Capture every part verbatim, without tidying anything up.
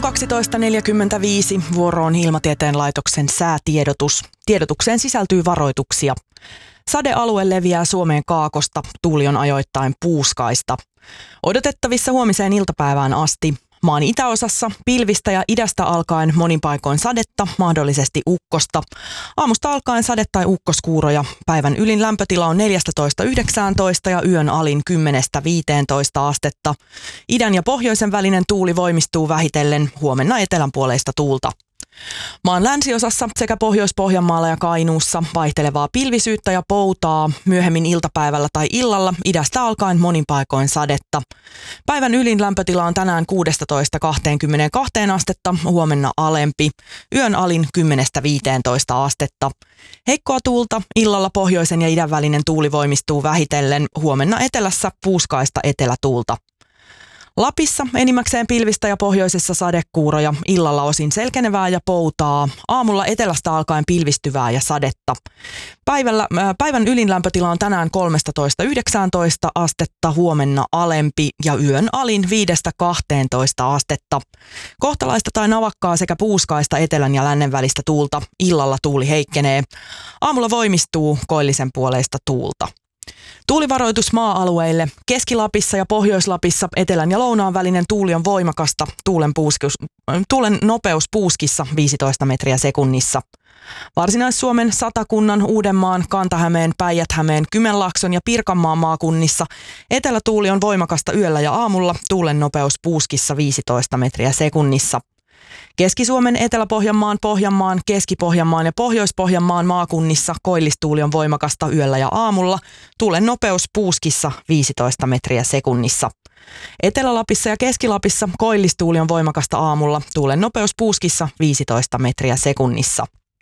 kaksitoista neljäkymmentäviisi vuoroon Ilmatieteen laitoksen säätiedotus. Tiedotukseen sisältyy varoituksia. Sadealue leviää Suomeen kaakosta, tuuli on ajoittain puuskaista. Odotettavissa huomiseen iltapäivään asti. Maan itäosassa pilvistä ja idästä alkaen monin paikoin sadetta, mahdollisesti ukkosta. Aamusta alkaen sade- tai ukkoskuuroja. Päivän ylin lämpötila on neljätoista yhdeksäntoista ja yön alin kymmenestä viiteentoista astetta. Idän ja pohjoisen välinen tuuli voimistuu vähitellen, huomenna etelänpuoleista tuulta. Maan länsiosassa sekä Pohjois-Pohjanmaalla ja Kainuussa vaihtelevaa pilvisyyttä ja poutaa, myöhemmin iltapäivällä tai illalla idästä alkaen monin paikoin sadetta. Päivän ylin lämpötila on tänään kuusitoista kaksikymmentäkaksi astetta, huomenna alempi, yön alin kymmenestä viiteentoista astetta. Heikkoa tuulta, illalla pohjoisen ja idän välinen tuuli voimistuu vähitellen, huomenna etelässä puuskaista etelätuulta. Lapissa enimmäkseen pilvistä ja pohjoisessa sadekuuroja, illalla osin selkenevää ja poutaa, aamulla etelästä alkaen pilvistyvää ja sadetta. Päivällä, äh, päivän ylin lämpötila on tänään kolmetoista yhdeksäntoista astetta, huomenna alempi ja yön alin viidestä kahteentoista astetta. Kohtalaista tai navakkaa sekä puuskaista etelän ja lännen välistä tuulta, illalla tuuli heikkenee, aamulla voimistuu koillisen puoleista tuulta. Tuulivaroitus maa-alueille. Keski-Lapissa ja Pohjois-Lapissa etelän ja lounaan välinen tuuli on voimakasta. Tuulen, puuskus, tuulen nopeus puuskissa viisitoista metriä sekunnissa. Varsinais-Suomen, Satakunnan, Uudenmaan, Kanta-Hämeen, Päijät-Hämeen, Kymenlaakson ja Pirkanmaan maakunnissa etelätuuli on voimakasta yöllä ja aamulla. Tuulen nopeus puuskissa viisitoista metriä sekunnissa. Keski-Suomen, Etelä-Pohjanmaan, Pohjanmaan, Keski-Pohjanmaan ja Pohjois-Pohjanmaan maakunnissa koillistuuli on voimakasta yöllä ja aamulla. Tuulen nopeus puuskissa viisitoista metriä sekunnissa. Etelä-Lapissa ja Keski-Lapissa koillistuuli on voimakasta aamulla. Tuulen nopeus puuskissa viisitoista metriä sekunnissa.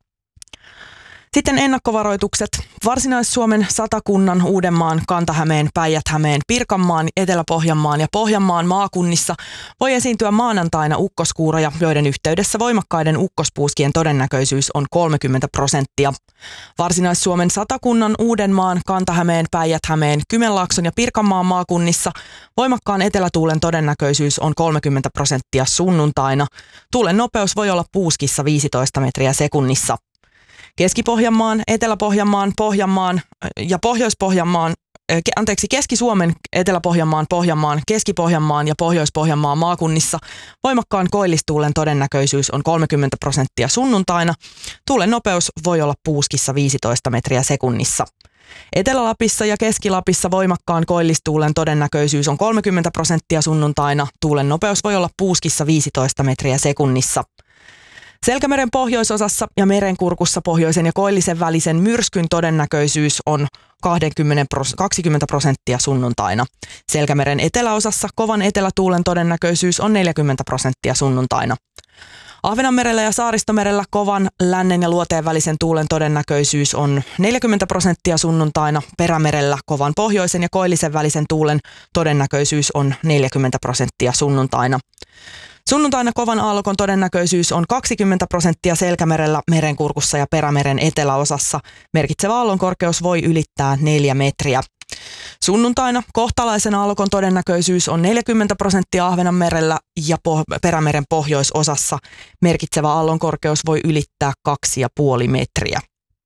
Sitten ennakkovaroitukset. Varsinais-Suomen, Satakunnan, Uudenmaan, Kanta-Hämeen, Päijät-Hämeen, Pirkanmaan, Etelä-Pohjanmaan ja Pohjanmaan maakunnissa voi esiintyä maanantaina ukkoskuuroja, joiden yhteydessä voimakkaiden ukkospuuskien todennäköisyys on kolmekymmentä prosenttia. Varsinais-Suomen, Satakunnan, Uudenmaan, Kanta-Hämeen, Päijät-Hämeen, Kymenlaakson ja Pirkanmaan maakunnissa voimakkaan etelätuulen todennäköisyys on kolmekymmentä prosenttia sunnuntaina. Tuulen nopeus voi olla puuskissa viisitoista metriä sekunnissa. Keski-Pohjanmaan, Etelä-Pohjanmaan, Pohjanmaan ja Pohjois-Pohjanmaan, anteeksi, Keski-Suomen, Etelä-Pohjanmaan, Pohjanmaan, Keski-Pohjanmaan ja Pohjois-Pohjanmaan maakunnissa voimakkaan koillistuulen todennäköisyys on kolmekymmentä prosenttia sunnuntaina. Tuulen nopeus voi olla puuskissa viisitoista metriä sekunnissa. Etelä-Lapissa ja Keski-Lapissa voimakkaan koillistuulen todennäköisyys on kolmekymmentä prosenttia sunnuntaina. Tuulen nopeus voi olla puuskissa viisitoista metriä sekunnissa. Selkämeren pohjoisosassa ja merenkurkussa pohjoisen ja koillisen välisen myrskyn todennäköisyys on kaksikymmentä prosenttia sunnuntaina. Selkämeren eteläosassa kovan etelätuulen todennäköisyys on neljäkymmentä prosenttia sunnuntaina. Ahvenanmerellä ja Saaristomerellä kovan lännen ja luoteen välisen tuulen todennäköisyys on neljäkymmentä prosenttia sunnuntaina. Perämerellä kovan pohjoisen ja koillisen välisen tuulen todennäköisyys on neljäkymmentä prosenttia sunnuntaina. Sunnuntaina kovan aallokon todennäköisyys on kaksikymmentä prosenttia Selkämerellä, merenkurkussa ja Perämeren eteläosassa. Merkitsevä aallonkorkeus voi ylittää neljä metriä. Sunnuntaina kohtalaisen aallokon todennäköisyys on neljäkymmentä prosenttia Ahvenanmerellä ja poh- Perämeren pohjoisosassa. Merkitsevä aallonkorkeus voi ylittää kaksi pilkku viisi metriä.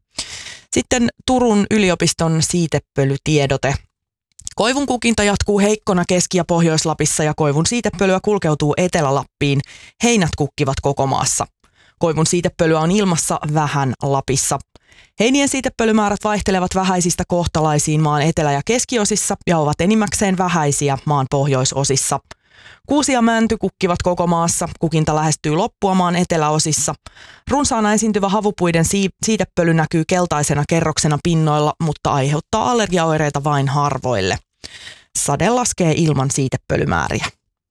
Sitten Turun yliopiston siitepölytiedote. Koivun kukinta jatkuu heikkona Keski- ja Pohjois-Lapissa ja koivun siitepölyä kulkeutuu Etelä-Lappiin. Heinät kukkivat koko maassa. Koivun siitepölyä on ilmassa vähän Lapissa. Heinien siitepölymäärät vaihtelevat vähäisistä kohtalaisiin maan etelä- ja keskiosissa ja ovat enimmäkseen vähäisiä maan pohjoisosissa. Kuusi ja mänty kukkivat koko maassa, kukinta lähestyy loppua maan eteläosissa. Runsaana esiintyvä havupuiden sii- siitepöly näkyy keltaisena kerroksena pinnoilla, mutta aiheuttaa allergiaoireita vain harvoille. Sade laskee ilman siitepölymääriä.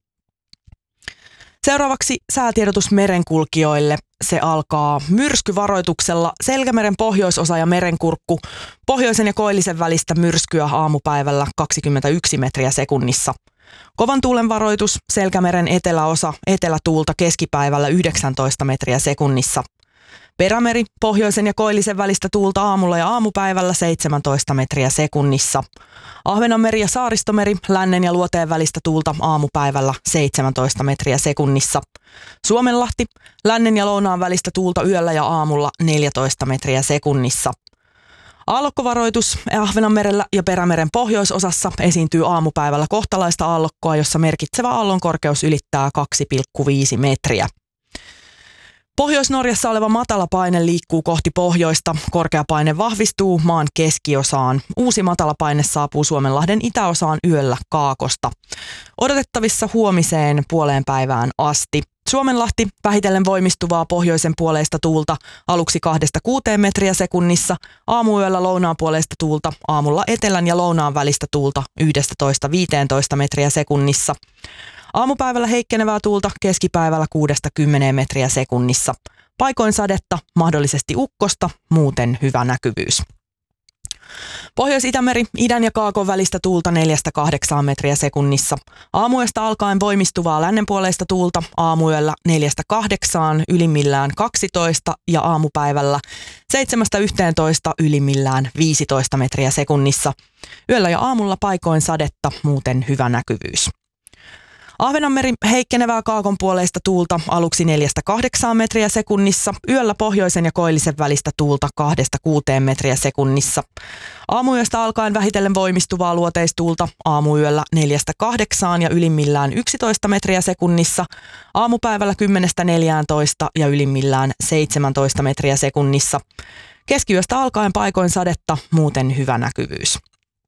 Seuraavaksi säätiedotus merenkulkijoille. Se alkaa myrskyvaroituksella. Selkämeren pohjoisosa ja merenkurkku. Pohjoisen ja koillisen välistä myrskyä aamupäivällä kaksikymmentäyksi metriä sekunnissa. Kovan tuulen varoitus, Selkämeren eteläosa, etelätuulta keskipäivällä yhdeksäntoista metriä sekunnissa. Perämeri, pohjoisen ja koillisen välistä tuulta aamulla ja aamupäivällä seitsemäntoista metriä sekunnissa. Ahvenanmeri ja Saaristomeri, lännen ja luoteen välistä tuulta aamupäivällä seitsemäntoista metriä sekunnissa. Suomenlahti, lännen ja lounaan välistä tuulta yöllä ja aamulla neljätoista metriä sekunnissa. Aallokkovaroitus Ahvenanmerellä ja Perämeren pohjoisosassa esiintyy aamupäivällä kohtalaista aallokkoa, jossa merkitsevä aallon korkeus ylittää kaksi pilkku viisi metriä. Pohjois-Norjassa oleva matalapaine liikkuu kohti pohjoista. Korkeapaine vahvistuu maan keskiosaan. Uusi matalapaine saapuu Suomenlahden itäosaan yöllä kaakosta. Odotettavissa huomiseen puoleen päivään asti. Suomenlahti vähitellen voimistuvaa pohjoisen puoleista tuulta aluksi kahdesta kuuteen metriä sekunnissa, aamuyöllä lounaan puoleista tuulta, aamulla etelän ja lounaan välistä tuulta yksitoista viisitoista metriä sekunnissa. Aamupäivällä heikkenevää tuulta, keskipäivällä kuudesta kymmeneen metriä sekunnissa. Paikoin sadetta, mahdollisesti ukkosta, muuten hyvä näkyvyys. Pohjois-Itämeri, idän ja kaakon välistä tuulta neljästä kahdeksaan metriä sekunnissa. Aamuyöstä alkaen voimistuvaa lännenpuoleista tuulta, aamuyöllä neljästä kahdeksaan, ylimmillään kaksitoista ja aamupäivällä seitsemästä yhteentoista, ylimmillään viisitoista metriä sekunnissa. Yöllä ja aamulla paikoin sadetta, muuten hyvä näkyvyys. Ahvenanmeri, heikkenevää kaakon puoleista tuulta aluksi neljästä kahdeksaan metriä sekunnissa, yöllä pohjoisen ja koillisen välistä tuulta kahdesta kuuteen metriä sekunnissa. Aamuyöstä alkaen vähitellen voimistuvaa luoteistuulta, aamuyöllä neljästä kahdeksaan ja ylimmillään yksitoista metriä sekunnissa, aamupäivällä kymmenestä neljääntoista ja ylimmillään seitsemäntoista metriä sekunnissa. Keskiyöstä alkaen paikoin sadetta, muuten hyvä näkyvyys.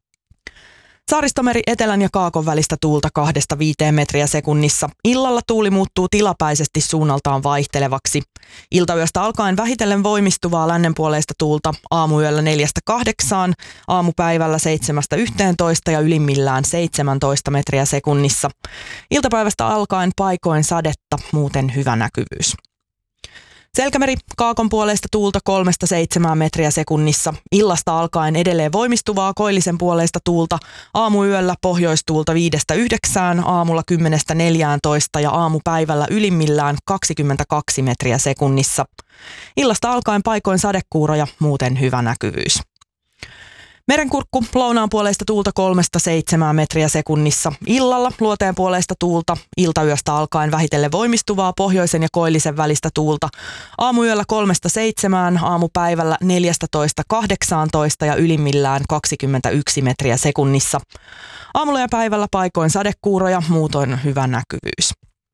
Saaristomeri, etelän ja kaakon välistä tuulta kahdesta viiteen metriä sekunnissa. Illalla tuuli muuttuu tilapäisesti suunnaltaan vaihtelevaksi. Iltayöstä alkaen vähitellen voimistuvaa lännenpuoleista tuulta, aamuyöllä neljästä kahdeksaan, aamupäivällä seitsemästä yhteentoista ja ylimmillään seitsemäntoista metriä sekunnissa. Iltapäivästä alkaen paikoin sadetta, muuten hyvä näkyvyys. Selkämeri, kaakon puoleista tuulta kolmesta seitsemään metriä sekunnissa. Illasta alkaen edelleen voimistuvaa koillisen puoleista tuulta. Aamuyöllä pohjoistuulta viidestä yhdeksään, aamulla kymmenestä neljääntoista ja aamupäivällä ylimmillään kaksikymmentäkaksi metriä sekunnissa. Illasta alkaen paikoin sadekuuroja, muuten hyvä näkyvyys. Merenkurkku, lounaan puoleista tuulta kolmesta seitsemään metriä sekunnissa. Illalla luoteen puoleista tuulta, iltayöstä alkaen vähitellen voimistuvaa pohjoisen ja koillisen välistä tuulta. Aamuyöllä kolmesta seitsemään, aamupäivällä neljätoista kahdeksaantoista ja ylimmillään kaksikymmentäyksi metriä sekunnissa. Aamulla ja päivällä paikoin sadekuuroja, muutoin hyvä näkyvyys.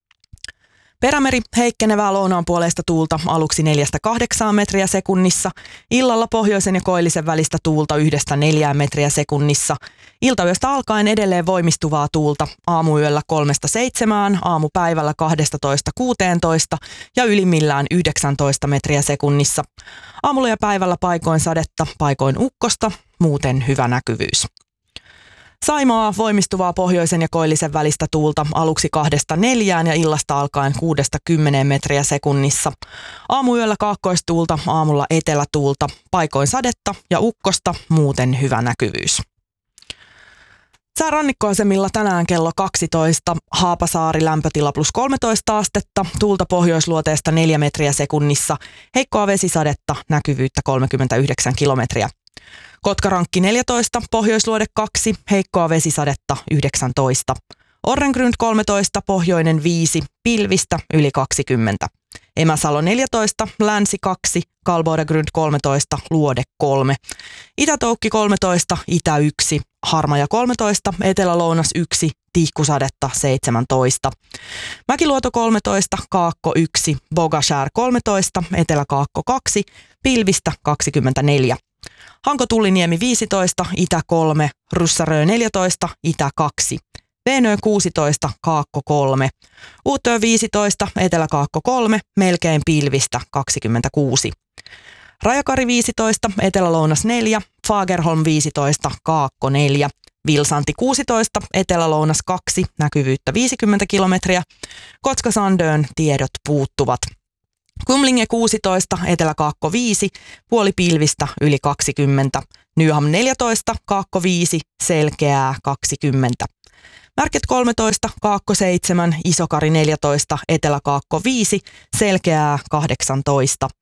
Perämeri, heikkenevää lounaan puoleista tuulta aluksi neljästä kahdeksaan metriä sekunnissa. Illalla pohjoisen ja koillisen välistä tuulta yhdestä neljään metriä sekunnissa. Iltayöstä alkaen edelleen voimistuvaa tuulta. Aamuyöllä kolmesta seitsemään, aamupäivällä kahdestatoista kuuteentoista ja ylimmillään yhdeksäntoista metriä sekunnissa. Aamulla ja päivällä paikoin sadetta, paikoin ukkosta, muuten hyvä näkyvyys. Saimaa, voimistuvaa pohjoisen ja koillisen välistä tuulta aluksi kahdesta neljään ja illasta alkaen kuudesta kymmeneen metriä sekunnissa. Aamuyöllä kaakkoistuulta, aamulla etelätuulta, paikoin sadetta ja ukkosta, muuten hyvä näkyvyys. Sää rannikkoasemilla tänään kello kaksitoista, Haapasaari lämpötila plus kolmetoista astetta, tuulta pohjoisluoteesta neljä metriä sekunnissa, heikkoa vesisadetta, näkyvyyttä kolmekymmentäyhdeksän kilometriä. Kotkarankki neljätoista, pohjoisluode kaksi, heikkoa vesisadetta yhdeksäntoista. Orrengrund kolmetoista, pohjoinen viisi, pilvistä yli kaksikymmentä. Emäsalo neljätoista, länsi kaksi, Kalbodegrund kolmetoista, luode kolme. Itätoukki kolmetoista, itä yksi, Harmaja kolmetoista, etelä-lounas yksi, tihkusadetta seitsemäntoista. Mäkiluoto kolmetoista, Kaakko yksi, Bogashär kolmetoista, Etelä-Kaakko kaksi, pilvistä kaksikymmentäneljä. Hanko-Tulliniemi viisitoista, itä kolme, Ryssärö neljätoista, itä kaksi. Veenö kuusitoista, Kaakko kolme. Uutö viisitoista, Etelä-Kaakko kolme, melkein pilvistä kaksikymmentäkuusi. Rajakari viisitoista, Etelä-Lounas neljä, Fagerholm viisitoista, Kaakko neljä. Vilsanti kuusitoista, Etelä-Lounas kaksi, näkyvyyttä viisikymmentä kilometriä. Kotka-Sandön tiedot puuttuvat. Kumlinge kuusitoista, Etelä-Kaakko viisi, puoli pilvistä yli kaksikymmentä. Nyham neljätoista, Kaakko viisi, selkeää kaksikymmentä. Märket kolmetoista, Kaakko seitsemän, Isokari neljätoista, Etelä-Kaakko viisi, selkeää kahdeksantoista.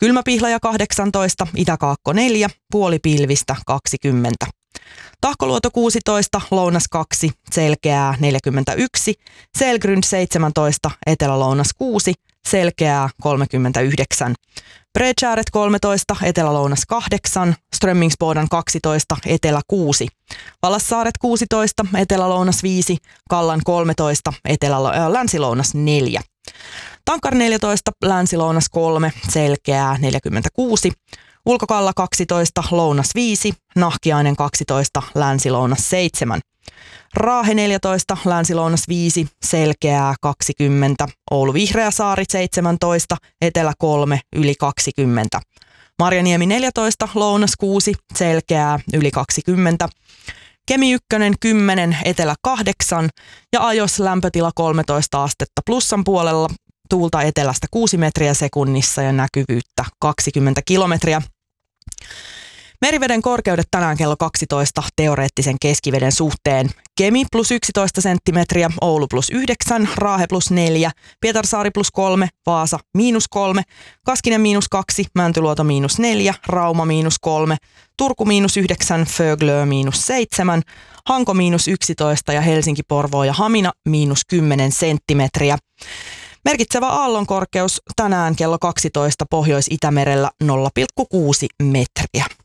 Kylmäpihlaja kahdeksantoista, Itäkaakko neljä, puolipilvistä kaksikymmentä. Tahkoluoto kuusitoista, Lounas kaksi, selkeää neljäkymmentäyksi, Selgrund seitsemäntoista, Etelä-Lounas kuusi, selkeää kolmekymmentäyhdeksän. Bredshäret kolmetoista, Etelä-Lounas kahdeksan, Strömmingsboden kaksitoista, Etelä kuusi. Valassaaret kuusitoista, Etelä-Lounas viisi, Kallan kolmetoista, Etelä- äh, Länsi-Lounas neljä. Tankar neljätoista, Länsi-Lounas kolme, selkeää neljäkymmentäkuusi. Ulkokalla kaksitoista, Lounas viisi, Nahkiainen kaksitoista, Länsi-Lounas seitsemän. Raahe neljätoista, Länsi-Lounas viisi, selkeää kaksikymmentä. Oulu Vihreäsaari seitsemäntoista, Etelä kolme, yli kaksikymmentä. Marjaniemi neljätoista, Lounas kuusi, selkeää yli kaksikymmentä. Kemi yksi kymmenen, Etelä kahdeksan ja Ajos lämpötila kolmetoista astetta plussan puolella. Tuulta etelästä kuusi metriä sekunnissa ja näkyvyyttä kaksikymmentä kilometriä. Meriveden korkeudet tänään kello kaksitoista teoreettisen keskiveden suhteen. Kemi plus yksitoista senttimetriä, Oulu plus yhdeksän, Raahe plus neljä, Pietarsaari plus kolme, Vaasa miinus kolme, Kaskinen miinus kaksi, Mäntyluoto miinus neljä, Rauma miinus kolme, Turku miinus yhdeksän, Föglö miinus seitsemän, Hanko miinus yksitoista ja Helsinki, Porvoo ja Hamina miinus kymmenen senttimetriä. Merkitsevä aallonkorkeus tänään kello kaksitoista Pohjois-Itämerellä nolla pilkku kuusi metriä.